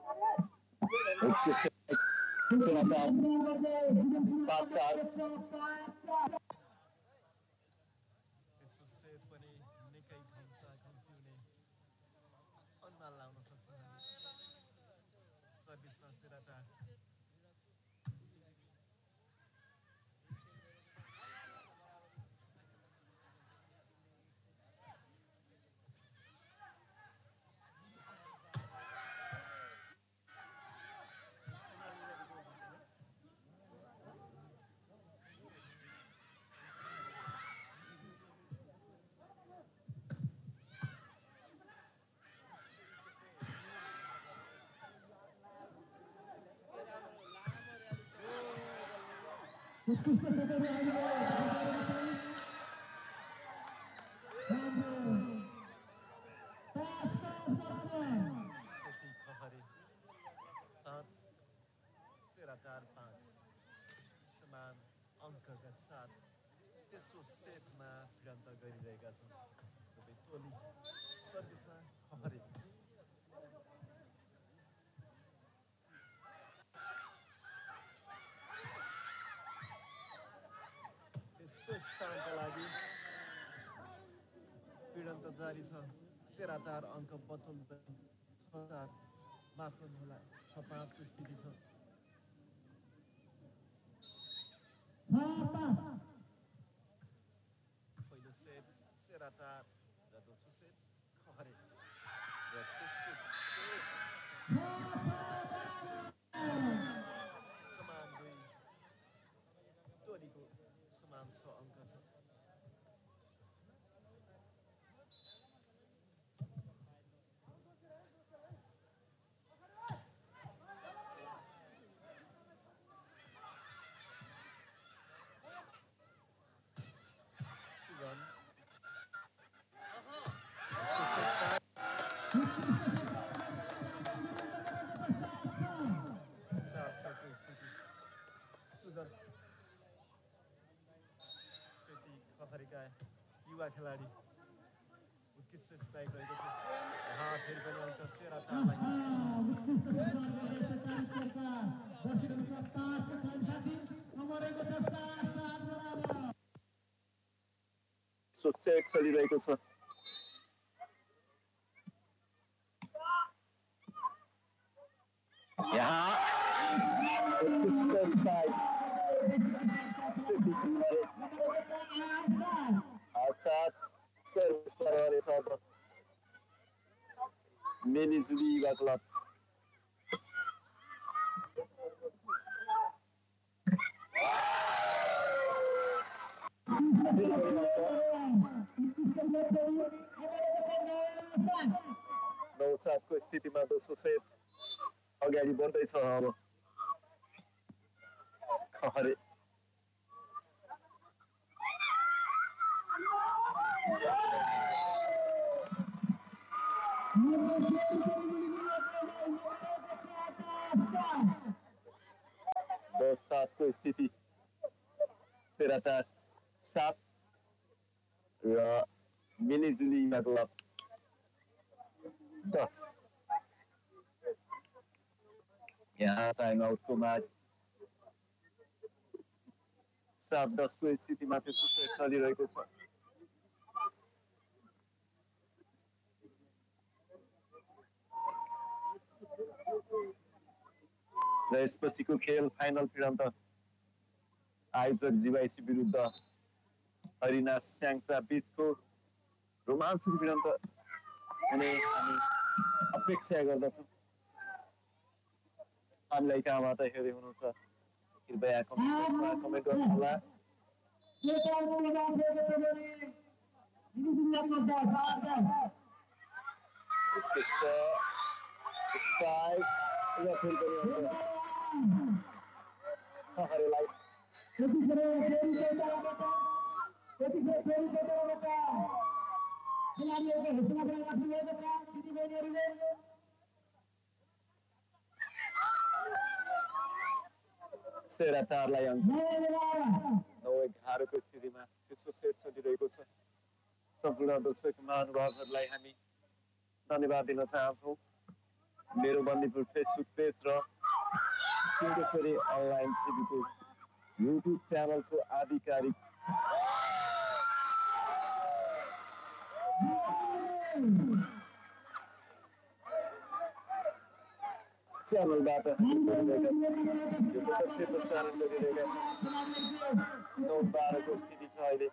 उत्कृष्ट सेवाचार 5-4 यसो सेट पनि निकै घम्सी हुने अनुमान लाउन सक्छौँ हामी सर्भिसमा सेराटा सेती खहरे 5 सेराटार 5 समान अङ्कका साथ तेस्रो सेटमा भिडन्त गरिरहेका छन् दुवै टोली सर्भिसमा खहरे तेस्रो स्थानका लागि भिडन्त जारी छ सेराटार अङ्क बटुल्दै 6-4 माथि होला 6-5 को स्थिति छ पहिलो सेट सेराटार र दोस्रो सेट खहरे र तेस्रो सेट समान दुई टोलीको समान 6 अङ्क छ सुगम स्थिति सुजन सेती खहरेका युवा खेलाडी उत्कृष्ट स्ट्राइक रहेको थियो फेरि पनि अङ्क सेराटारलाई सुचेक चलिरहेको छ यहाँ उत्कृष्ट स्ट्राइक साथ सर्भिस पर सब मेनिजली क्लब नौ सातको स्थितिमा दोस्रो सेट अगाडि बढ्दैछ अब खहरे सातको स्थिति सेराटार 7 र मिनिजुली क्लब 10 यहाँ टाइम आउटको म्याच 7-10 को स्थितिमा त्यसो सेट चलिरहेको छ र यसपछिको खेल फाइनल भिडन्त आयोजक जीवाइसी विरुद्ध हरिना स्याङ्चा बीचको रोमाञ्चक भिडन्त हुने हामी अपेक्षा गर्दछौँ हामीलाई कहाँबाट हेर्दै हुनुहुन्छ कृपया कमेन्टमा कमेन्ट गर्नुहोला उत्कृष्ट स्ट्राइक र फेरि पनि खहरेलाई सेराटारलाई अङ्क 9-11को स्थितिमा तेस्रो सेट चलिरहेको छ सम्पूर्ण दर्शक महानुभावहरूलाई हामी धन्यवाद दिन चाहन्छौँ मेरो बन्दीपुर फेसबुक पेज र सिंहेश्वरी अनलाइन टिभीको युट्युब च्यानलको आधिकारिक च्यानलबाट हेरिरहेका छन्। यो प्रत्यक्ष प्रसारण गरिरहेका छन्। 9-12 को स्थिति छ अहिले।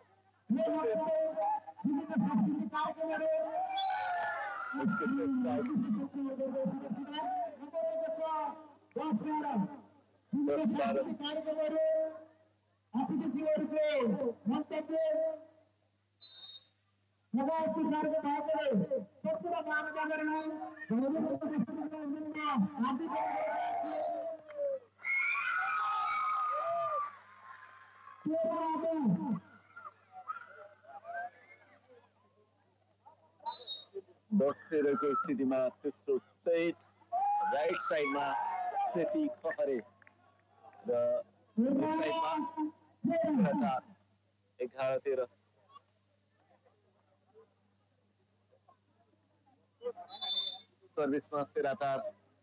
बस्तेरको स्थितिमा तेस्रो सेट राइट साइडमा सेती खहरे र लेफ्ट साइडमा 11-13 सर्भिसमा सेराटार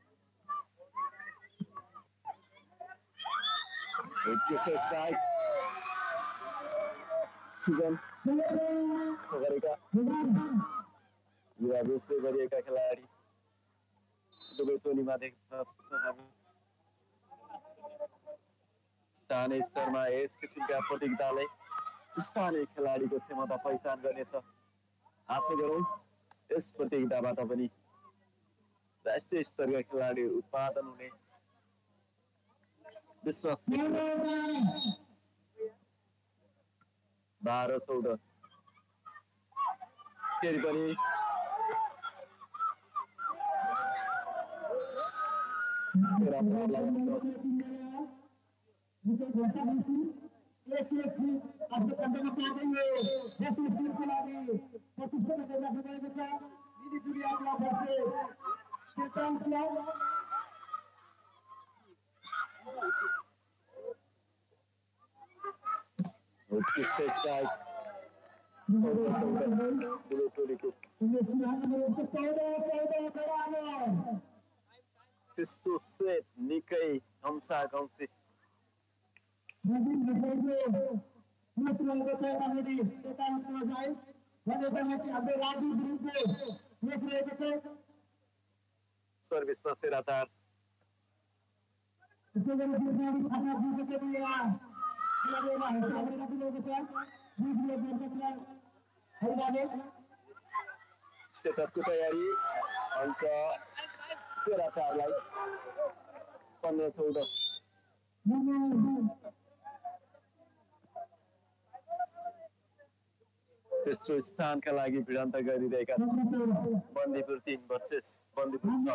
सुजन खगरेका युवा बेसले गरिएका खेलाडी दुवै टोलीमा देख्न सक्छौँ हामी। स्थानीय स्तरमा यस किसिमका प्रतियोगिताले स्थानीय खेलाडीको क्षमता पहिचान गर्नेछ। आशा गरौँ यस प्रतियोगिताबाट पनि राष्ट्रिय स्तरका खेलाडी उत्पादन हुने विश्वास 12-14 फेरि पनि उत्कृष्ट स्ट्राइक दुवै टोलीको त्यस्तो सेट निकै घम्सा-घम्सी सर्भिसमा सेराटार सेटअपको तयारी अङ्क सेराटारलाई 15-14 तेस्रो स्थानका लागि भिडन्त गरिरहेका छन्। बन्दीपुर 3 वर्सेस बन्दीपुर 6।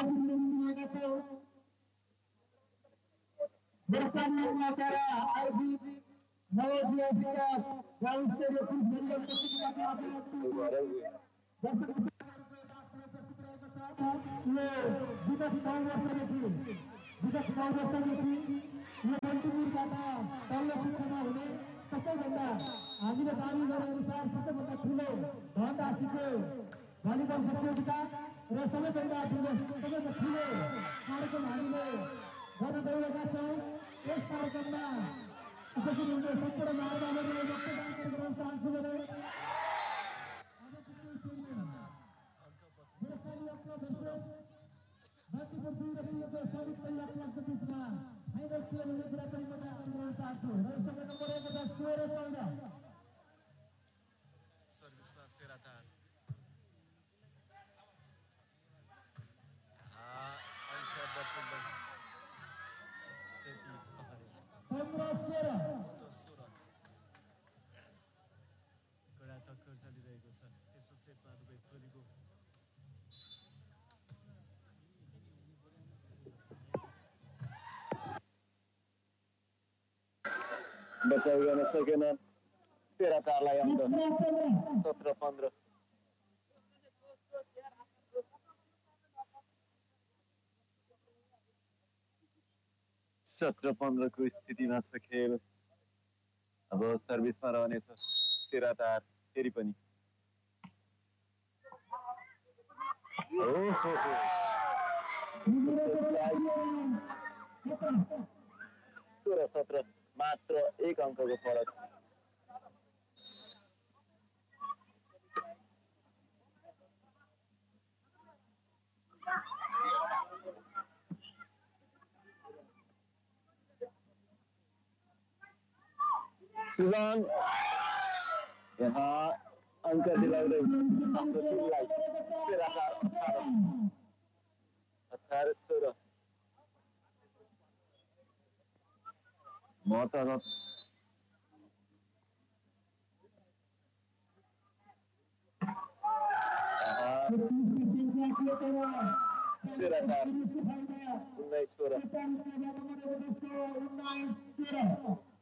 हामीले बानी गरे अनुसार सबैभन्दा ठुलो धनराशिको भलिबल प्रतियोगिता र सबैभन्दा ठुलो कार्यक्रम हामीले गर्न गइरहेका छौँ। यस कार्यक्रममा उपस्थित हुने सम्पूर्ण महानुभावहरूलाई योगदान गर्न चाहन्छु भने सर्भिसमा सेराटार सेती खहरे 15-16 कडा टक्कर चलिरहेको छ। तेस्रो सेटमा दुवै टोलीको बचाइ गर्न सकेनन्। सेराटारलाई अङ्क 17-15 17-15 को स्थितिमा छ खेल। अब सर्भिसमा रहनेछ सेराटार फेरि पनि। त्यसलाई 16-17 मात्र 1 अङ्कको फरक। सुजन यहाँ अंक दिलाउँदै आफ्नो टिमलाई 18-16 महत्त्वगत Siratar 19-16